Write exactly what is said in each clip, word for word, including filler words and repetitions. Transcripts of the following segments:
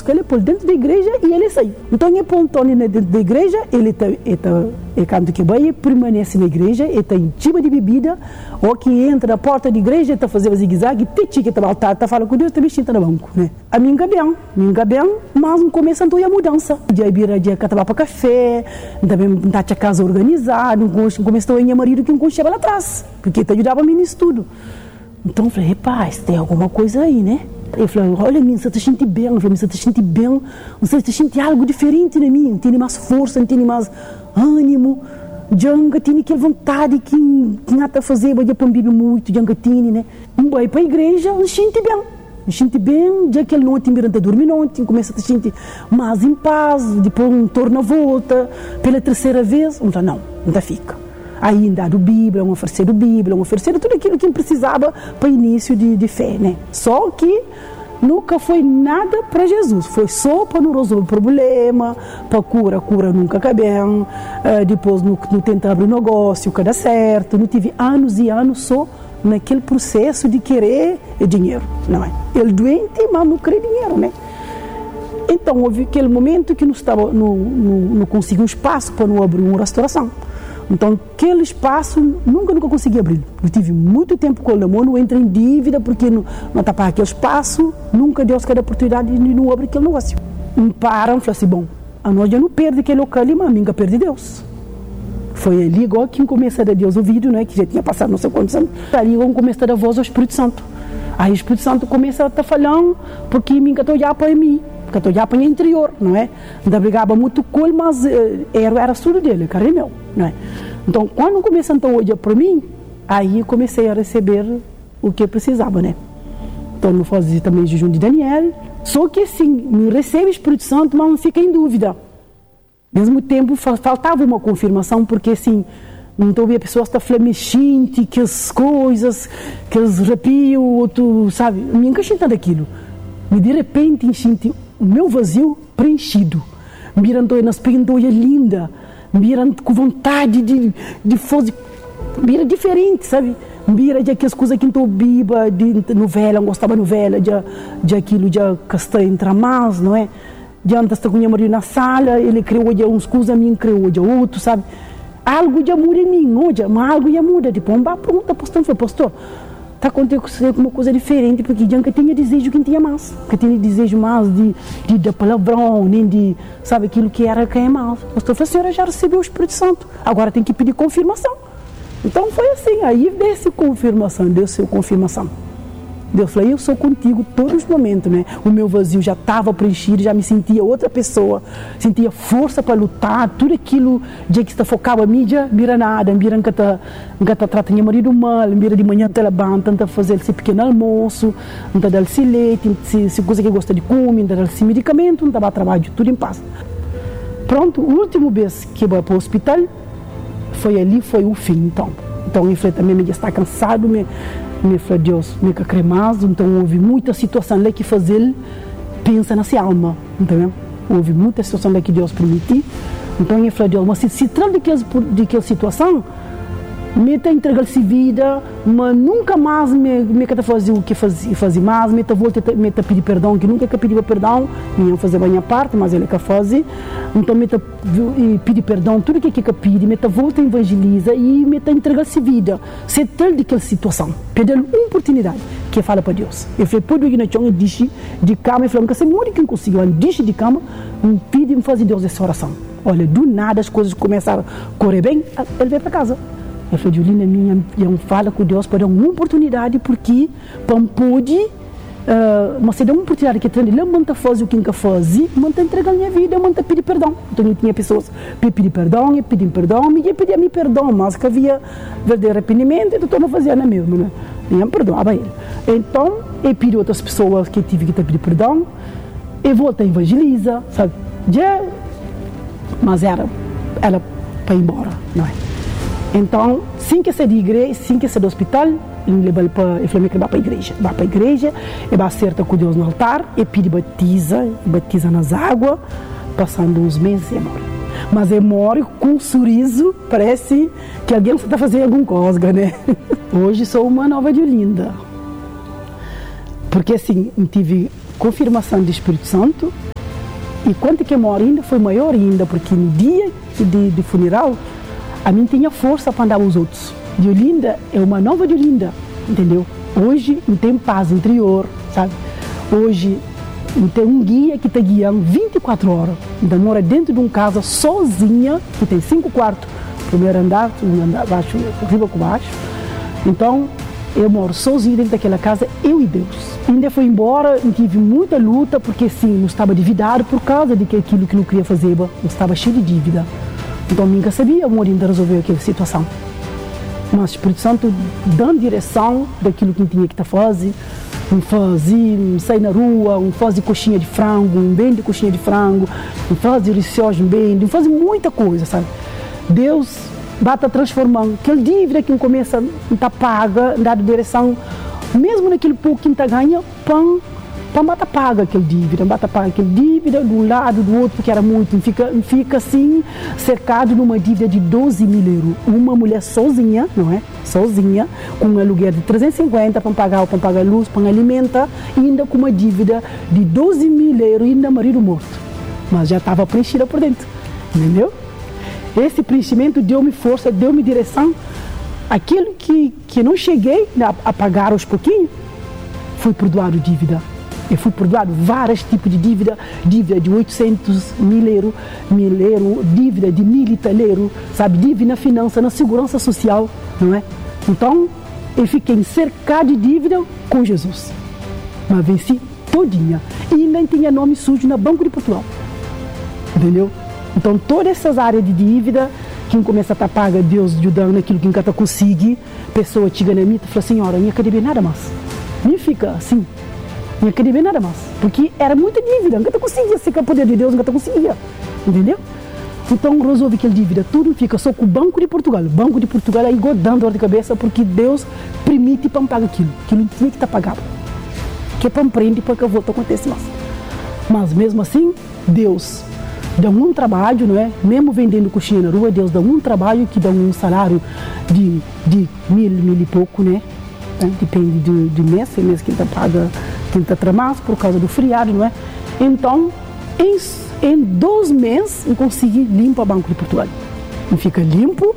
que ele pôr dentro da igreja e ele sai. Então ele põe Antônio dentro da igreja, ele está, ele canta que vai, permanece na igreja, ele está em cima de bebida, ou que entra na porta da igreja, está fazendo zigue-zague, te que está voltado, está falando com Deus, também está no banco, né? A mim bem, mim bem, mas não começa a mudança. Dia bira dia que estava para café, também está a casa organizada, não começou a ir marido que não chega lá atrás, porque ele ajudava a mim nisso tudo. Então eu falei, rapaz, tem alguma coisa aí, né? Ele falou, olha, mim, você está sentindo bem, eu falei, você está sentindo bem, você está sentindo algo diferente em mim, tem mais força, tem mais ânimo, Janga tem aquela vontade que tinha a fazer, vai para Bíblia muito, Janga tem, né? Um vai para a igreja, eu sinto bem, eu sinto bem, já que ele não tem mirando a dormir ontem, começa a sentir mais em paz, depois um torna a volta, pela terceira vez, então não, ainda fica. Aí dar o Bíblia, um oferecer o Bíblia, um oferecer tudo aquilo que precisava para início de, de fé, né? Só que nunca foi nada para Jesus, foi só para não resolver o problema, para cura, cura nunca cai bem, uh, depois não, não tentar abrir negócio, que dá certo, não tive anos e anos só naquele processo de querer dinheiro, não é? Ele doente, mas não queria dinheiro, né? Então houve aquele momento que não estava, não, não, não conseguiu um espaço para não abrir uma restauração. Então, aquele espaço, nunca, nunca consegui abrir. Eu tive muito tempo com o namoro, não entrei em dívida, porque não, não tapava aquele espaço, nunca Deus quer a oportunidade de não abrir aquele negócio. Um param, falei assim, bom, a nós já não perde aquele local, mas a mim já perde Deus. Foi ali, igual que começa a dar Deus o vídeo, né, que já tinha passado não sei quantos anos, ali igual começa a dar voz ao Espírito Santo. Aí o Espírito Santo começa a estar falando, porque mim que estou olhando para mim. Que estou olhando para o interior, não é? Ainda brigava muito com ele, mas era, era tudo dele, cara meu, não é? Então, quando começou a olhar para mim, aí comecei a receber o que eu precisava, né? Então, eu fazia também jejum de Daniel, só que assim, me recebe o Espírito Santo, mas não fica em dúvida. Ao mesmo tempo, faltava uma confirmação, porque assim, não estou vendo a pessoa está flamejante, que as coisas, que os arrepios, tu sabe? Me encaixei daquilo. E de repente, senti o meu vazio preenchido. Mirando nas pinturas linda, mirando com vontade de, de fazer, mira diferente, sabe? Mira de aquelas coisas que não biba, de novela, não gostava de novela, de, de aquilo de que está entre mais, não é? De antes está com o marido na sala, ele criou de uns coisas, a mim criou de outro, sabe? Algo já muda em mim, hoje, mas algo já muda. Tipo, um bar pergunta, pastor, foi pastor. Está acontecendo uma coisa diferente, porque já que tinha desejo que tinha mais, que tinha desejo mais de, de, de palavrão, nem de, sabe, aquilo que era que é mais. O pastor falou, a senhora já recebeu o Espírito Santo, agora tem que pedir confirmação. Então foi assim, aí desse confirmação, deu seu confirmação. Deus falou, eu sou contigo todos os momentos, né? O meu vazio já estava preenchido, já me sentia outra pessoa, sentia força para lutar, tudo aquilo de que está focado a mídia, mira nada, mira que está que tratando o marido mal, mira de manhã até levanta, tenta fazer esse pequeno almoço, tenta dar-se leite, se, se coisa que gosta de comer, tenta dar-se medicamento, tenta trabalho, tudo em paz. Pronto, o último vez que eu fui para o hospital, foi ali, foi o fim, então. Então, eu falei, também me está cansado, me me falou, Deus, me cremado, então houve muita situação lá que fazer pensa na sua alma, entendeu? Houve muita situação lá que Deus permitiu, então eu falei, Deus, mas se, se trata de aquela situação, me está entregando-se vida, mas nunca mais me, me quer fazer o que fazia, fazer mais, me está volta, me está pedir perdão, que nunca quer pedir perdão, me ia fazer a minha parte, mas ele quer fazer, então me está pedir perdão, tudo que quer pedir, me está volta a evangeliza e me está entregando-se vida, se trata de aquela situação, pedir uma oportunidade, que fala para Deus. Eu falei, pode ir na chão, deixe de cama, eu falei, nunca sei muito quem conseguiu, deixe de cama, me pede me fazer Deus essa oração. Olha, do nada as coisas começaram a correr bem, ele veio para casa. Eu falei, Julinha, minha, eu falo com Deus para dar uma oportunidade, porque para pode, uh, mas se dá uma oportunidade que ele não manda fazer o que ele faz, manda entregar a minha vida, manda pedir perdão. Então eu tinha pessoas que pediam perdão, eu pedi perdão, e eu pedia me perdão, mas que havia verdadeiro arrependimento, então eu não fazia na mesma, né? Eu perdoava ele. Então eu pedi outras pessoas que tive que pedir perdão, eu voltei a evangelizar, sabe? Já, mas era, era para ir embora, não é? Então, sem que ser de igreja, sem que ser do hospital, eu levei para, eu falei que vai para a igreja, vai para a igreja, e vai acertar com Deus no altar, e pede batiza, batiza nas águas, passando uns meses e morre. Mas eu morro com um sorriso, parece que alguém está fazendo alguma coisa, né? Hoje sou uma nova de Olinda, porque assim, tive confirmação do Espírito Santo, E quando que morre ainda foi maior ainda, porque no dia de, de funeral, a mim tinha força para andar os outros. De Olinda é uma nova de Olinda, entendeu? Hoje não tem paz interior, sabe? Hoje não tem um guia que está guiando vinte e quatro horas. Ainda mora dentro de uma casa sozinha, que tem cinco quartos, primeiro andar, segundo andar, baixo, arriba com baixo. Então, eu moro sozinho dentro daquela casa, eu e Deus. Ainda foi embora, tive muita luta, porque sim, não estava endividado por causa de que aquilo que não queria fazer, eu estava cheio de dívida. Então, nunca sabia como ainda resolver aquela situação. Mas o Espírito Santo dando direção daquilo que tinha que estar fazendo, um fazer, um sair na rua, um fazer coxinha de frango, um bem de coxinha de frango, um fazer ricioso, um bem, um fazer muita coisa, sabe? Deus bata transformando. Aquela dívida que começa a estar paga, dando direção, mesmo naquele pouco que está ganha, pão, pão bata paga aquela dívida, bata paga aquela dívida de um lado, do outro, porque era muito, fica, fica assim, cercado numa dívida de doze mil euros. Uma mulher sozinha, não é? Sozinha, com um aluguel de trezentos e cinquenta para pagar, para pagar luz, para alimentar, e ainda com uma dívida de doze mil euros, ainda marido morto. Mas já estava preenchida por dentro, entendeu? Esse preenchimento deu-me força, deu-me direção. Aquilo que, que não cheguei a, a pagar aos pouquinhos, fui perdoado dívida. Eu fui perdoado vários tipos de dívida, dívida de oitocentos mil euros, mil euros, dívida de mil e tal euros, sabe, dívida na finança, na segurança social, não é? Então, eu fiquei cercado de dívida com Jesus. Mas venci todinha. E nem tinha nome sujo na Banco de Portugal. Entendeu? Então, todas essas áreas de dívida, quem começa a estar paga, Deus ajudando naquilo que nunca consegue, pessoa chega na minha e fala, senhora, minha academia nada mais. Nem fica assim. Minha academia nada mais. Porque era muita dívida, nunca conseguia ser com o poder de Deus, nunca conseguia. Entendeu? Então, resolve aquela dívida, tudo fica só com o Banco de Portugal. O Banco de Portugal aí dando dor de cabeça, porque Deus permite para pagar aquilo, que não tinha que estar pagado. Que é para prender para que a volta aconteça mais. Mas mesmo assim, Deus dá um trabalho, não é? Mesmo vendendo coxinha na rua, Deus dá um trabalho que dá um salário de, de mil, mil e pouco, né? É, depende de, de mês, tem mês que ele paga, que ele está tramado por causa do feriado, não é? Então, em, em dois meses, eu consegui limpar o Banco de Portugal. E fica limpo.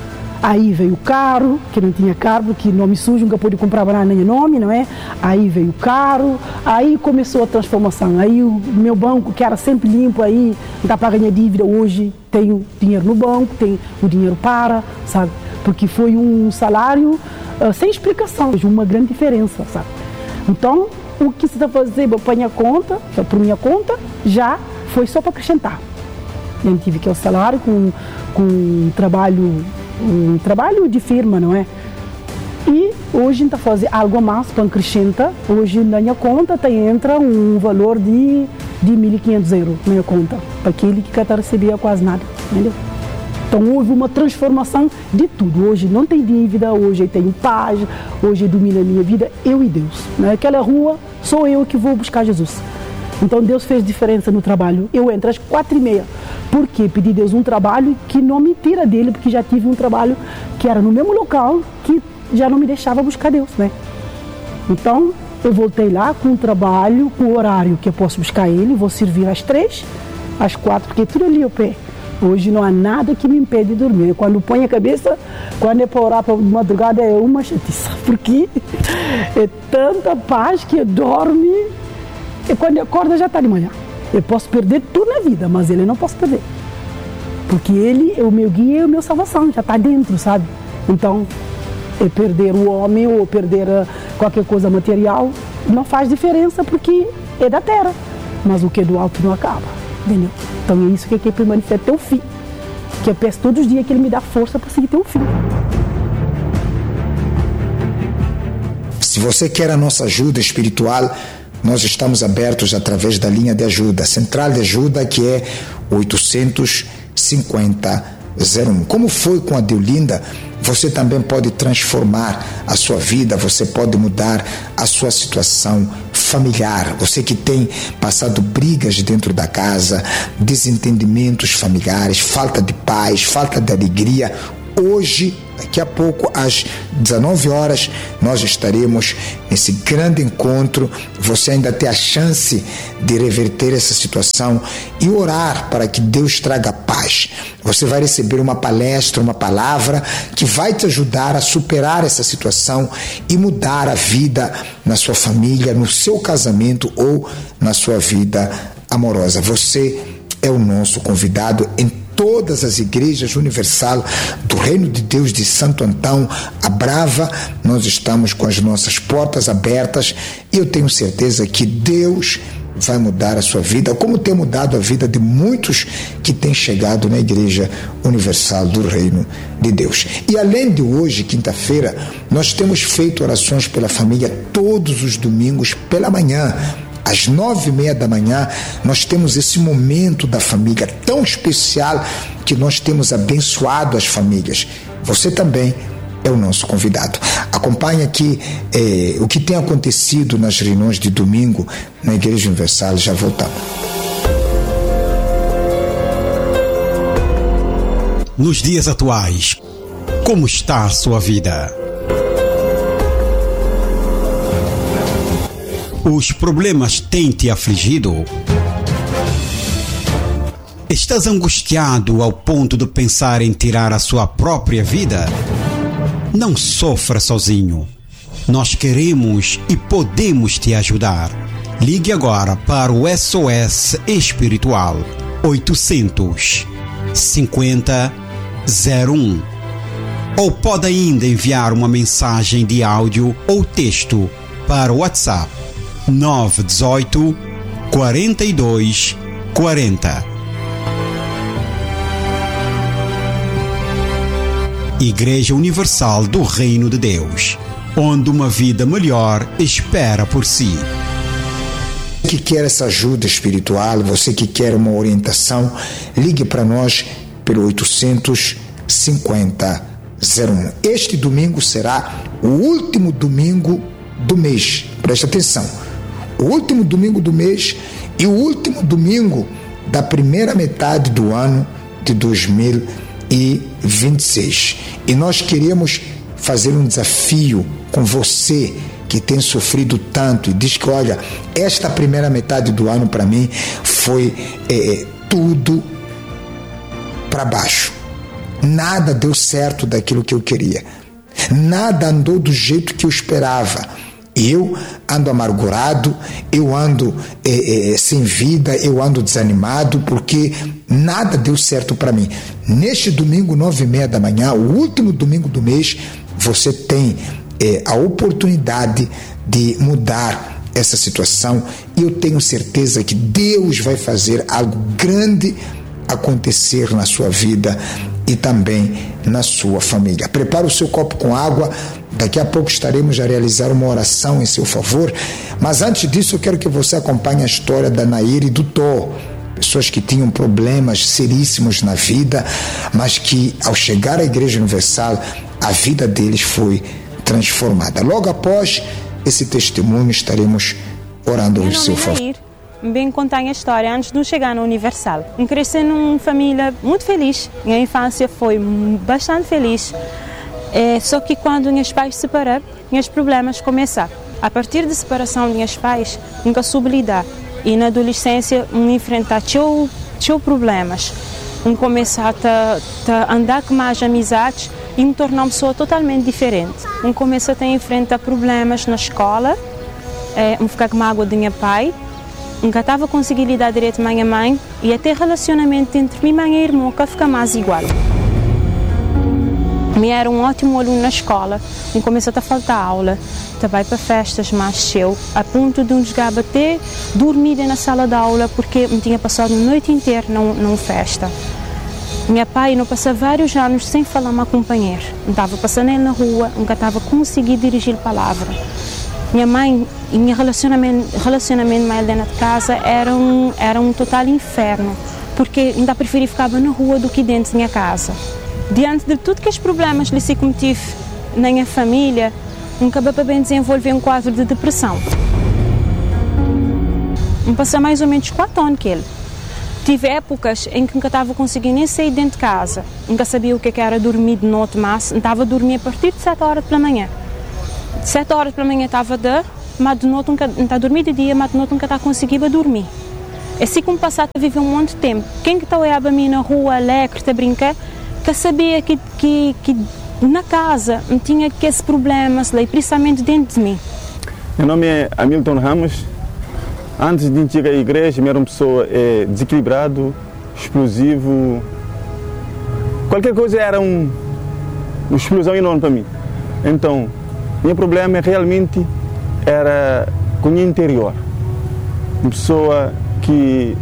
Aí veio o carro, que não tinha carro, porque nome sujo, nunca pôde comprar banana nem nome, não é? Aí veio o carro, aí começou a transformação. Aí o meu banco, que era sempre limpo, aí dá para ganhar dívida, hoje tenho dinheiro no banco, tem o dinheiro para, sabe? Porque foi um salário uh, sem explicação, uma grande diferença, sabe? Então, o que se está fazendo para minha conta, por minha conta, já foi só para acrescentar. Eu tive que o salário com, com um trabalho um trabalho de firma, não é? E hoje a gente está fazendo algo a mais para acrescentar. Hoje na minha conta tá, entra um valor de, de mil e quinhentos euros na minha conta, para aquele que está recebia quase nada, entendeu? Então houve uma transformação de tudo. Hoje não tem dívida, hoje eu tenho paz, hoje eu domino a minha vida, eu e Deus. Naquela rua sou eu que vou buscar Jesus. Então Deus fez diferença no trabalho. Eu entro às quatro e meia. Por quê? Pedi a Deus um trabalho que não me tira dele, porque já tive um trabalho que era no mesmo local, que já não me deixava buscar Deus, né? Então, eu voltei lá com um trabalho, com o horário que eu posso buscar ele, vou servir às três, às quatro, porque tudo ali ao pé. Hoje não há nada que me impede de dormir. Quando põe a cabeça, quando é para orar para madrugada, é uma chatice, porque é tanta paz que eu dorme. E quando eu acordo já está de manhã. Eu posso perder tudo na vida, mas ele não posso perder. Porque ele é o meu guia e o meu salvação, já está dentro, sabe? Então, é perder o homem ou perder qualquer coisa material não faz diferença, porque é da terra. Mas o que é do alto não acaba, entendeu? Então é isso que eu quero permanecer até o fim. Que eu peço todos os dias que ele me dá força para seguir até o fim. Se você quer a nossa ajuda espiritual, nós estamos abertos através da linha de ajuda, central de ajuda, que é oitocentos e cinquenta zero um. Como foi com a Deolinda, você também pode transformar a sua vida, você pode mudar a sua situação familiar. Você que tem passado brigas dentro da casa, desentendimentos familiares, falta de paz, falta de alegria, Hoje, daqui a pouco, às dezenove horas, nós estaremos nesse grande encontro. Você ainda tem a chance de reverter essa situação e orar para que Deus traga paz. Você vai receber uma palestra, uma palavra que vai te ajudar a superar essa situação e mudar a vida na sua família, no seu casamento ou na sua vida amorosa. Você é o nosso convidado em todas as igrejas universal do Reino de Deus de Santo Antão, a Brava. Nós estamos com as nossas portas abertas e eu tenho certeza que Deus vai mudar a sua vida, como tem mudado a vida de muitos que têm chegado na Igreja Universal do Reino de Deus. E além de hoje, quinta-feira, nós temos feito orações pela família todos os domingos pela manhã. Às nove e meia da manhã, nós temos esse momento da família tão especial que nós temos abençoado as famílias. Você também é o nosso convidado. Acompanhe aqui eh, o que tem acontecido nas reuniões de domingo na Igreja Universal. Já voltamos. Nos dias atuais, como está a sua vida? Os problemas têm te afligido? Estás angustiado ao ponto de pensar em tirar a sua própria vida? Não sofra sozinho. Nós queremos e podemos te ajudar. Ligue agora para o S O S Espiritual oitocentos, cinquenta, zero um. Ou pode ainda enviar uma mensagem de áudio ou texto para o WhatsApp nove um oito, quarenta e dois, quarenta. Igreja Universal do Reino de Deus, onde uma vida melhor espera por si. Você que quer essa ajuda espiritual, você que quer uma orientação, ligue para nós pelo oitocentos, cinquenta, zero um. Este domingo será o último domingo do mês. Preste atenção. O último domingo do mês e o último domingo da primeira metade do ano de dois mil e vinte e seis. E nós queremos fazer um desafio com você que tem sofrido tanto e diz que, olha, esta primeira metade do ano para mim foi é, tudo para baixo. Nada deu certo daquilo que eu queria. Nada andou do jeito que eu esperava. Eu ando amargurado, eu ando é, é, sem vida, eu ando desanimado porque nada deu certo para mim. Neste domingo, nove e meia da manhã, o último domingo do mês, você tem é, a oportunidade de mudar essa situação e eu tenho certeza que Deus vai fazer algo grande acontecer na sua vida e também na sua família. Prepare o seu copo com água. Daqui a pouco estaremos a realizar uma oração em seu favor, mas antes disso eu quero que você acompanhe a história da Nair e do Tó, pessoas que tinham problemas seríssimos na vida, mas que ao chegar à Igreja Universal, a vida deles foi transformada. Logo após esse testemunho estaremos orando em seu favor. Bem contar a história antes de chegar na Universal. Eu cresci numa família muito feliz, minha infância foi bastante feliz. É, só que quando meus pais se separaram, meus problemas começaram. A partir da separação de meus pais, nunca soube lidar. E na adolescência, eu enfrentar tinha problemas. Eu comecei a, a andar com mais amizades e me tornar uma pessoa totalmente diferente. Eu comecei a enfrentar problemas na escola, é, eu ficar com mágoa de meu pai, nunca estava conseguindo lidar direito com a minha mãe e até relacionamento entre mim e minha irmã que fica mais igual. Eu era um ótimo aluno na escola e começou a faltar aula. Também para festas mais cedo, a ponto de um desgaba até dormir na sala de aula porque me tinha passado a noite inteira numa festa. Meu pai não passou vários anos sem falar com uma companheira. Não estava passando ele na rua, nunca estava conseguindo dirigir a palavra. Minha mãe e meu relacionamento, relacionamento mais dentro de casa era um, era um total inferno, porque ainda preferia ficar na rua do que dentro da minha casa. Diante de tudo que os problemas lhe se cometi na minha família, nunca bem desenvolver um quadro de depressão. Me passou mais ou menos quatro anos que ele. tive épocas em que nunca estava conseguindo nem sair dentro de casa, nunca sabia o que era dormir de noite, mas estava a dormir a partir de sete horas pela manhã. De sete horas pela manhã estava a dar, mas de noite nunca está a dormir de dia, mas de noite nunca está conseguindo dormir. Assim como passado a viver um monte de tempo. Quem que está a mim na rua, alegre, a brincar, que sabia que, que, que na casa não tinha que esse problema, principalmente dentro de mim. Meu nome é Hamilton Ramos. Antes de chegar à igreja, eu era uma pessoa é, desequilibrado, explosivo. Qualquer coisa era um, uma explosão enorme para mim. Então, meu problema realmente era com o meu interior. Uma pessoa que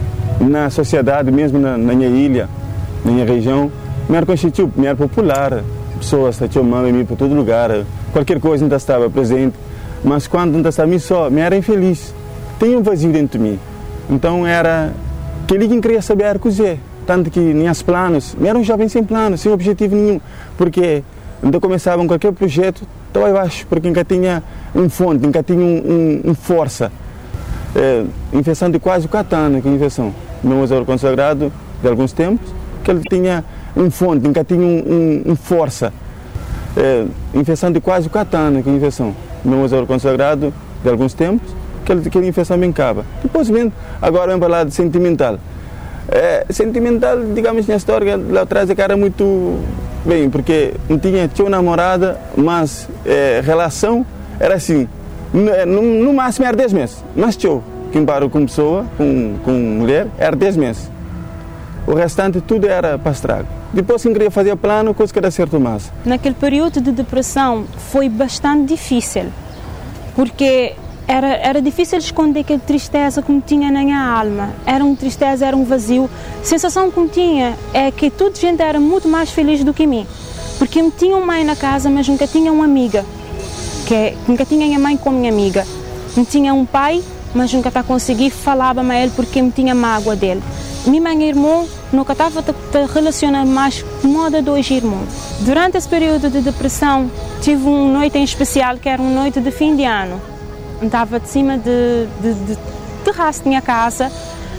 na sociedade, mesmo na, na minha ilha, na minha região, me era constituído, me era popular. Pessoas que tinham mãe para todo lugar, qualquer coisa ainda estava presente. Mas quando ainda estava mim só, me era infeliz. Tinha um vazio dentro de mim. Então era que ninguém queria saber cozer. Tanto que minhas planos, eu era um jovem sem planos, sem objetivo nenhum. Porque ainda começava qualquer projeto, estava abaixo, porque nunca tinha um fonte, nunca tinha um, um, um força. É, infecção de quase quatro anos, que infecção. Meu usuário consagrado de alguns tempos, que ele tinha um fonte, nunca tinha um, um, um força. É, infecção de quase quatro anos, que infecção. Meu usuário consagrado de alguns tempos, que ele tinha infecção bem cava. Depois, agora vamos falar de sentimental. É, sentimental, digamos, minha história lá atrás é que era muito bem, porque não tinha, tinha uma namorada, mas é, relação era assim. No, no máximo era dez meses, mas tio, quem parou com pessoa, com, com mulher, era dez meses. O restante tudo era para estrago. Depois quem queria fazer plano, coisa que era certo mais. Naquele período de depressão foi bastante difícil, porque era, era difícil esconder aquela tristeza que me tinha na minha alma. Era uma tristeza, era um vazio. A sensação que me tinha é que toda a gente era muito mais feliz do que mim, porque me tinha uma mãe na casa, mas nunca tinha uma amiga. Que nunca tinha minha mãe como minha amiga. Me tinha um pai, mas nunca tá consegui falar a ele porque me tinha mágoa dele. Minha mãe e irmão nunca estava a relacionar mais com de dois irmãos. Durante esse período de depressão, tive uma noite em especial que era uma noite de fim de ano. Estava de cima de, de, de terraço da minha casa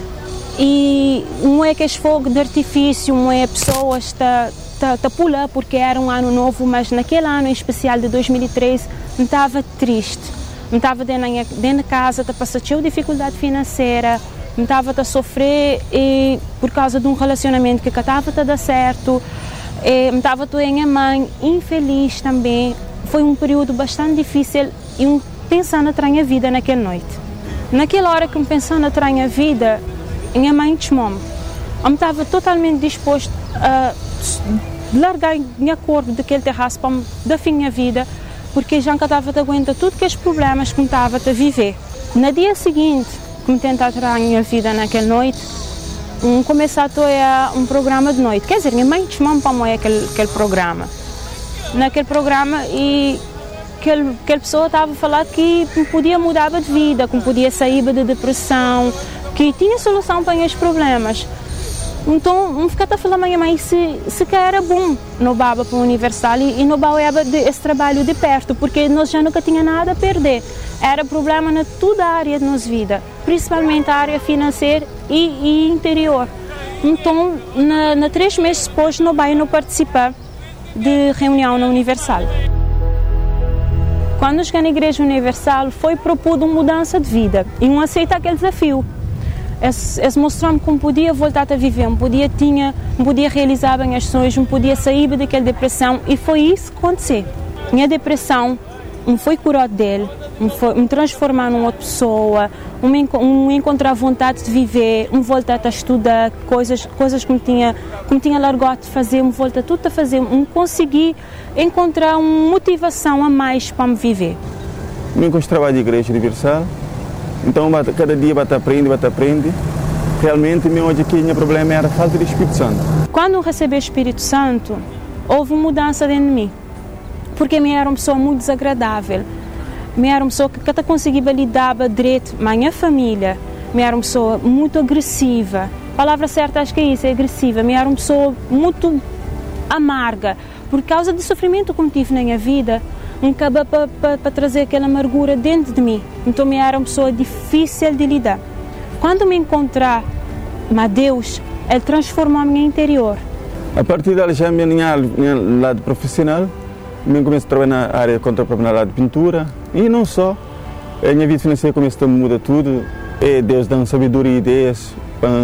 e não é que é fogo de artifício, não é pessoas a pular porque era um ano novo, mas naquele ano em especial de dois mil e treze me estava triste, me estava dentro da casa, a passar dificuldade financeira, me estava a sofrer e, por causa de um relacionamento que estava a dar certo, e, me estava a minha mãe infeliz também. Foi um período bastante difícil e um pensando a minha vida naquela noite. Naquela hora que me pensando a minha vida, minha mãe chamou-me. Eu estava totalmente disposto a largar minha corpo daquele terraço para dar fim à minha vida, porque já não estava a aguentar todos aqueles problemas que me estava a viver. No dia seguinte, que me tentaram tirar a minha vida naquela noite, um, começou a um programa de noite. Quer dizer, minha mãe chamou-me para moer aquele, aquele programa. Naquele programa, e aquele, aquela pessoa estava a falar que podia mudar de vida, que podia sair da depressão, que tinha solução para esses problemas. Então, eu ficava a falar à minha mãe se, se que era bom no Baba para o Universal e, e no Baba esse trabalho de perto, porque nós já nunca tinha nada a perder. Era problema na toda a área da nossa vida, principalmente a área financeira e, e interior. Então, na, na três meses depois, no Baba não participar de reunião na Universal. Quando cheguei na Igreja Universal, foi proposto uma mudança de vida e não aceita aquele desafio. Eles mostraram-me como podia voltar a viver, me podia, tinha, me podia realizar bem as sonhos, me podia sair daquela depressão, e foi isso que aconteceu. Minha depressão me foi curada dele, me, foi, me transformar numa outra pessoa, me, me encontrar vontade de viver, me voltar a estudar coisas, coisas que me tinha, que me tinha largado de fazer, me voltar tudo a fazer, me consegui encontrar uma motivação a mais para me viver. Me encontro trabalho de Igreja Universal. Então, cada dia você aprende, você aprende. Realmente, meu hoje aqui, meu problema era a falta de Espírito Santo. Quando eu recebi o Espírito Santo, houve uma mudança dentro de mim. Porque eu era uma pessoa muito desagradável. Eu era uma pessoa que não conseguia lidar direito com a minha família. Eu era uma pessoa muito agressiva. A palavra certa acho que é isso, é agressiva. Eu era uma pessoa muito amarga. Por causa do sofrimento que eu tive na minha vida, acaba para trazer aquela amargura dentro de mim. Então, eu era uma pessoa difícil de lidar. Quando me encontrar mas Deus, Ele transformou o meu interior. A partir dali já me minha lado profissional, eu comecei a trabalhar na área contrapropriedade de pintura e não só. A minha vida financeira começa a mudar tudo. E Deus dá sabedoria e ideias